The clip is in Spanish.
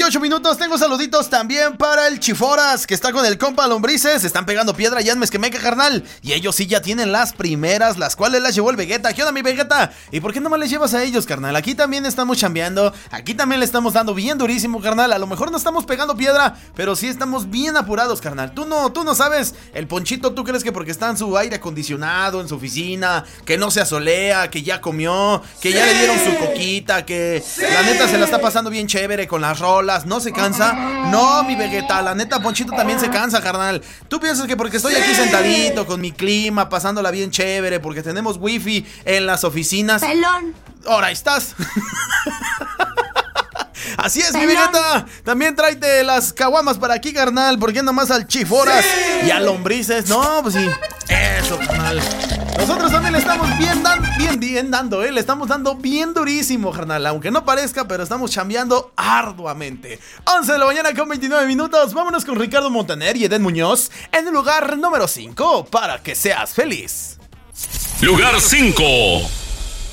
28 minutos. Tengo saluditos también para el Chiforas, que está con el compa Lombrices. Están pegando piedra ya en Mezquemeca, carnal. Y ellos sí ya tienen las primeras, las cuales las llevó el Vegeta. ¿Qué onda, mi Vegeta? ¿Y por qué no más les llevas a ellos, carnal? Aquí también estamos chambeando. Aquí también le estamos dando bien durísimo, carnal. A lo mejor no estamos pegando piedra, pero sí estamos bien apurados, carnal. Tú no sabes. El Ponchito, ¿tú crees que porque está en su aire acondicionado, en su oficina, que no se asolea, que ya comió, que ya le dieron su coquita, que la neta se la está pasando bien chévere con las rolas, no se cansa? No, mi Vegeta, la neta Ponchito también se cansa, carnal. ¿Tú piensas que porque estoy aquí sentadito con mi clima, pasándola bien chévere, porque tenemos wifi en las oficinas? Pelón. Ahora estás. Así es, mi Vegeta. También tráete las caguamas para aquí, carnal. ¿Por qué nomás al Chiforas y a Lombrices? No, pues sí. Eso, carnal. Nosotros también le estamos bien dando, le estamos dando bien durísimo, carnal. Aunque no parezca, pero estamos chambeando arduamente. 11 de la mañana con 29 minutos. Vámonos con Ricardo Montaner y Eden Muñoz en el lugar número 5 para que seas feliz. Lugar 5.